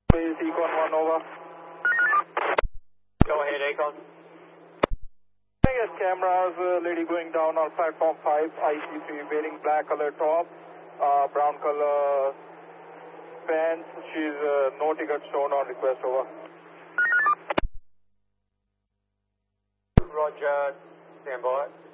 Please, Econ 1 over. Go ahead, Econ. Yes, cameras, lady going down on platform 5, IC3, wearing black color top, brown color pants. She's no ticket shown on request, over. Roger, stand by.